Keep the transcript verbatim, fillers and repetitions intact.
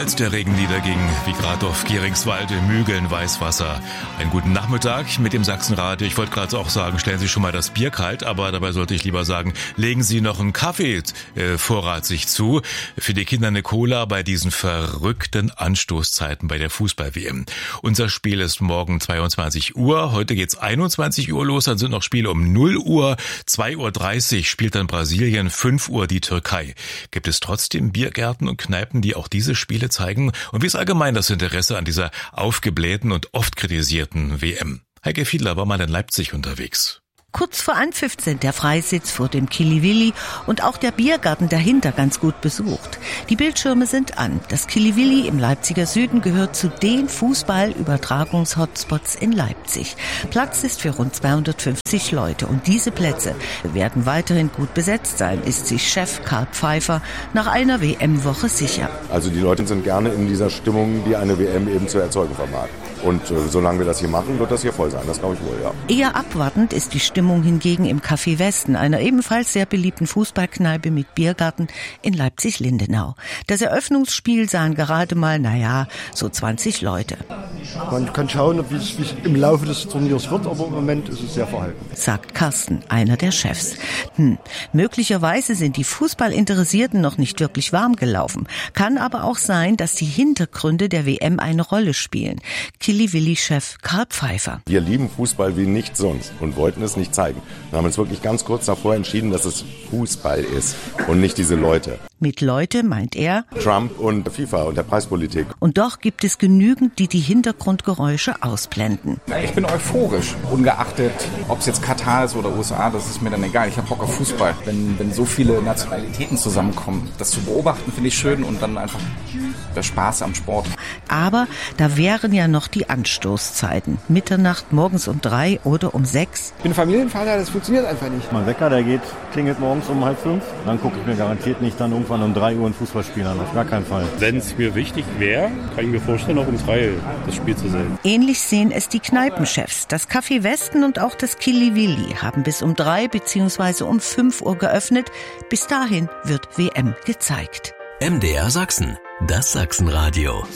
Als der Regen niederging, wie gerade auf Gieringswalde, Mügeln, Weißwasser. Einen guten Nachmittag mit dem Sachsenradio. Ich wollte gerade auch sagen, stellen Sie schon mal das Bier kalt, aber dabei sollte ich lieber sagen, legen Sie noch einen Kaffeevorrat äh, sich zu. Für die Kinder eine Cola bei diesen verrückten Anstoßzeiten bei der Fußball-W M. Unser Spiel ist morgen zweiundzwanzig Uhr. Heute geht's einundzwanzig Uhr los, dann sind noch Spiele um null Uhr. zwei Uhr dreißig spielt dann Brasilien, fünf Uhr die Türkei. Gibt es trotzdem Biergärten und Kneipen, die auch diese Spiele zeigen? Und wie ist allgemein das Interesse an dieser aufgeblähten und oft kritisierten W M? Heike Fiedler war mal in Leipzig unterwegs. Kurz vor Anpfiff sind der Freisitz vor dem Kiliwilli und auch der Biergarten dahinter ganz gut besucht. Die Bildschirme sind an. Das Kiliwilli im Leipziger Süden gehört zu den Fußball-Übertragungs-Hotspots in Leipzig. Platz ist für rund zweihundertfünfzig Leute und diese Plätze werden weiterhin gut besetzt sein, ist sich Chef Karl Pfeiffer nach einer W M-Woche sicher. Also die Leute sind gerne in dieser Stimmung, die eine W M eben zu erzeugen vermag. Und äh, solange wir das hier machen, wird das hier voll sein, das glaube ich wohl, ja. Eher abwartend ist die Stimmung hingegen im Café Westen, einer ebenfalls sehr beliebten Fußballkneipe mit Biergarten in Leipzig-Lindenau. Das Eröffnungsspiel sahen gerade mal, naja, so zwanzig Leute. Man kann schauen, wie es im Laufe des Turniers wird, aber im Moment ist es sehr verhalten. Sagt Carsten, einer der Chefs. Hm, möglicherweise sind die Fußballinteressierten noch nicht wirklich warm gelaufen. Kann aber auch sein, dass die Hintergründe der W M eine Rolle spielen. Kiliwilli-Chef Karl Pfeiffer. Wir lieben Fußball wie nichts sonst und wollten es nicht zeigen. Wir haben uns wirklich ganz kurz davor entschieden, dass es Fußball ist und nicht diese Leute. Mit Leute meint er Trump und FIFA und der Preispolitik. Und doch gibt es genügend, die die Hintergrundgeräusche ausblenden. Ich bin euphorisch, ungeachtet, ob es jetzt Katar ist oder U S A, das ist mir dann egal. Ich habe Bock auf Fußball. Wenn, wenn so viele Nationalitäten zusammenkommen, das zu beobachten, finde ich schön und dann einfach der Spaß am Sport. Aber da wären ja noch die Anstoßzeiten. Mitternacht, morgens um drei oder um sechs. Ich bin Familienvater, das funktioniert einfach nicht. Mein Wecker, der geht, klingelt morgens um halb fünf. Dann gucke ich mir garantiert nicht dann irgendwann um drei Uhr ein Fußballspiel an. Auf gar keinen Fall. Wenn es mir wichtig wäre, kann ich mir vorstellen, auch um drei das Spiel zu sehen. Ähnlich sehen es die Kneipenchefs. Das Café Westen und auch das Kiliwilli haben bis um drei bzw. um fünf Uhr geöffnet. Bis dahin wird W M gezeigt. M D R Sachsen, das Sachsenradio.